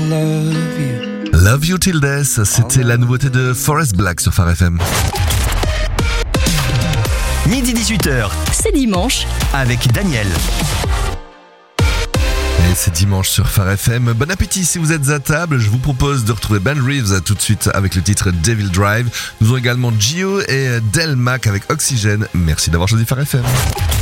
love you. Love You Till Death, c'était la nouveauté de Forest Black sur Phare FM. Midi 18h, C'est dimanche. avec Daniel. Et c'est dimanche sur Phare FM. Bon appétit si vous êtes à table. Je vous propose de retrouver Ben Reeves tout de suite avec le titre Devil Drive. Nous avons également Gio et Del Mac avec Oxygène. Merci d'avoir choisi Phare FM.